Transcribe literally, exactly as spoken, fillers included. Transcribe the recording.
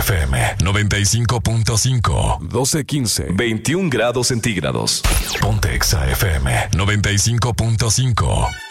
F M noventa y cinco punto cinco. doce quince. veintiún grados centígrados. Ponte Exa F M noventa y cinco punto cinco.